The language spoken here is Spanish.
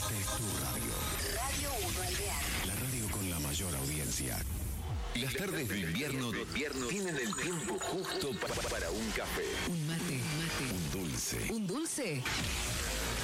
Esta es tu radio. Radio 1 Alvear. La radio con la mayor audiencia. Las tardes de invierno tienen el tiempo justo para un café. Un mate. Un dulce. Un dulce.